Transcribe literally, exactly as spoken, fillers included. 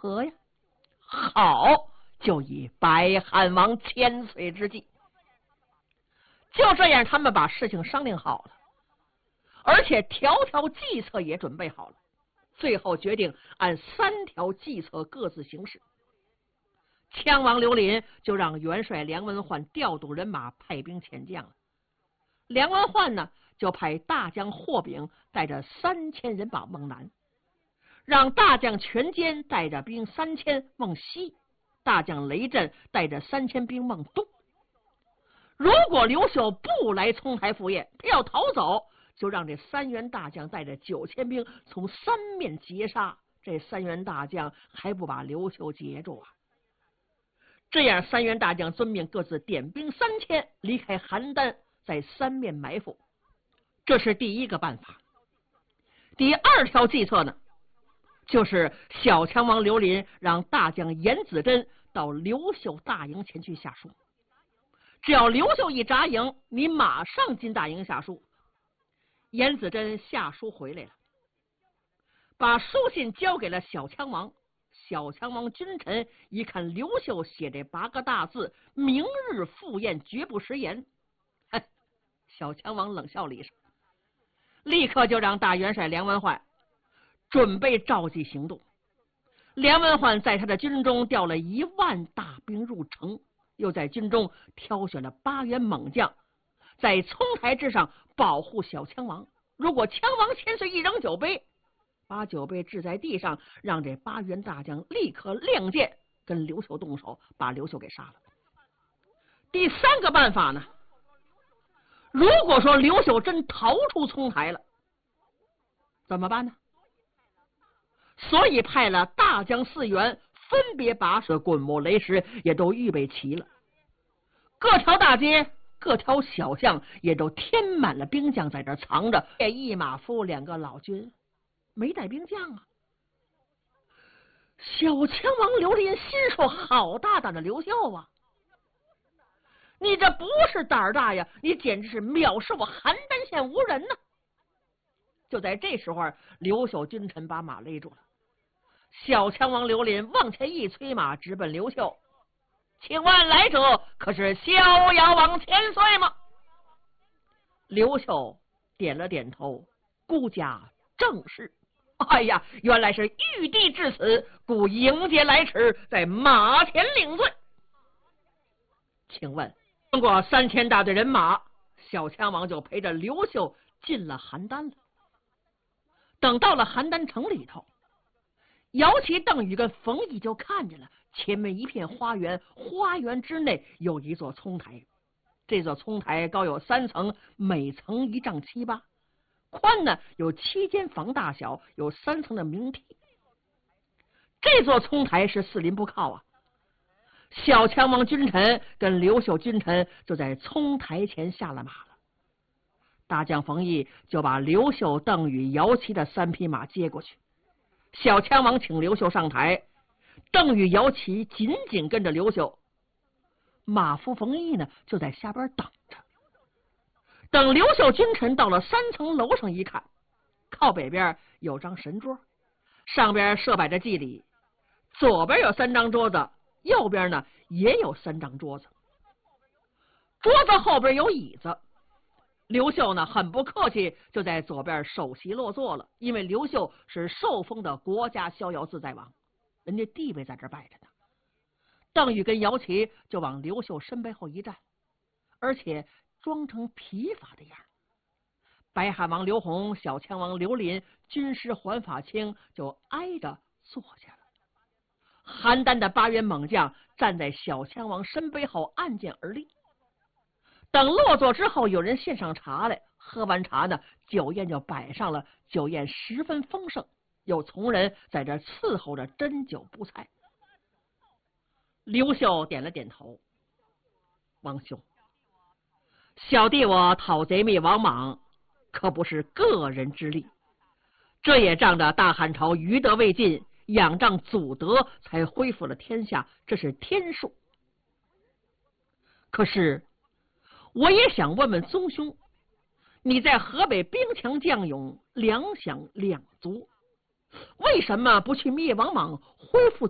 何呀？好，就以白汉王千岁之计。就这样，他们把事情商量好了，而且条条计策也准备好了，最后决定按三条计策各自行事。羌王刘林就让元帅梁文焕调动人马，派兵遣将了。梁文焕呢，就派大将霍炳带着三千人马往南，让大将全歼带着兵三千往西，大将雷震带着三千兵往东。如果刘秀不来冲台赴宴，他要逃走，就让这三员大将带着九千兵从三面截杀。这三员大将还不把刘秀截住啊？这样，三员大将遵命，各自点兵三千，离开邯郸，在三面埋伏。这是第一个办法。第二条计策呢，就是小羌王刘林让大将严子珍到刘秀大营前去下书。只要刘秀一扎营，你马上进大营下书。严子珍下书回来了，把书信交给了小羌王。小羌王君臣一看刘秀写这八个大字“明日赴宴，绝不食言”，嘿，小羌王冷笑了一声，立刻就让大元帅梁文焕准备召集行动。梁文焕在他的军中调了一万大兵入城，又在军中挑选了八员猛将，在冲台之上保护小羌王。如果羌王千岁一扔酒杯，把酒杯掷在地上，让这八员大将立刻亮剑跟刘秀动手，把刘秀给杀了。第三个办法呢，如果说刘秀真逃出冲台了，怎么办呢？所以派了大将四员，分别把水、滚木、雷石也都预备齐了。各条大街、各条小巷也都填满了兵将，在这藏着。一马夫两个老军，没带兵将啊！小羌王刘林心说：好大胆的刘秀啊！你这不是胆儿大呀，你简直是藐视我邯郸县无人呢！就在这时候，刘秀君臣把马勒住了。小羌王刘林往前一催马，直奔刘秀。请问来者可是逍遥王千岁吗？刘秀点了点头，孤家正是。哎呀，原来是玉帝至此，故迎接来迟，在马前领罪。请问，经过三千大队人马，小羌王就陪着刘秀进了邯郸了。等到了邯郸城里头，姚齐、邓禹跟冯异就看见了前面一片花园，花园之内有一座冲台。这座冲台高有三层，每层一丈七八，宽呢有七间房大小，有三层的明梯。这座冲台是四邻不靠啊。小羌王君臣跟刘秀君臣就在冲台前下了马了。大将冯异就把刘秀、邓禹、姚齐的三匹马接过去。小羌王请刘秀上台，邓禹、姚齐紧紧跟着刘秀。马夫冯异呢就在下边等着。等刘秀君臣到了三层楼上一看，靠北边有张神桌，上边设摆着祭礼，左边有三张桌子，右边呢也有三张桌子，桌子后边有椅子。刘秀呢很不客气，就在左边首席落座了，因为刘秀是受封的国家逍遥自在王，人家地位在这摆着呢。邓禹跟姚齐就往刘秀身背后一站，而且装成疲乏的样。白汉王刘宏、小羌王刘林、军师桓法清就挨着坐下了。邯郸的八员猛将站在小羌王身背后，按剑而立。等落座之后，有人献上茶来，喝完茶呢，酒宴就摆上了，酒宴十分丰盛，有从人在这伺候着斟酒布菜。刘秀点了点头：王兄，小弟我讨贼灭王莽，可不是个人之力，这也仗着大汉朝余德未尽，仰仗祖德才恢复了天下，这是天数。可是我也想问问宗兄，你在河北兵强将勇，粮饷两足，为什么不去灭王莽，恢复